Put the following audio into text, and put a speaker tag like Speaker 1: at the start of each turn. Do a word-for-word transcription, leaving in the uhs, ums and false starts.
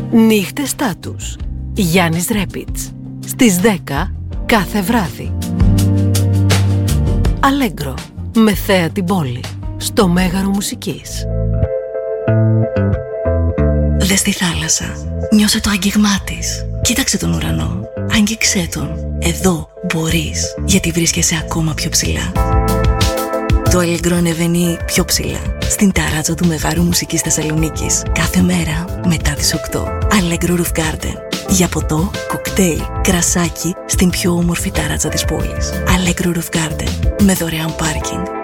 Speaker 1: Νύχτες Στάτους. Γιάννης Ρέπιτς. Στις δέκα κάθε βράδυ. Αλέγκρο. Με Θέα την Πόλη. Στο Μέγαρο Μουσικής.
Speaker 2: Δες τη θάλασσα. Νιώσε το άγγιγμά της. Κοίταξε τον ουρανό. Άγγιξέ τον. Εδώ μπορείς, γιατί βρίσκεσαι ακόμα πιο ψηλά. Το Αλέγκρο ανεβαίνει πιο ψηλά, στην ταράτσα του Μεγάρου Μουσικής Θεσσαλονίκης, κάθε μέρα μετά τις οκτώ. Allegro Roof Garden. Για ποτό, κοκτέιλ, κρασάκι, στην πιο όμορφη ταράτσα της πόλης. Allegro Roof Garden. Με δωρεάν πάρκινγκ.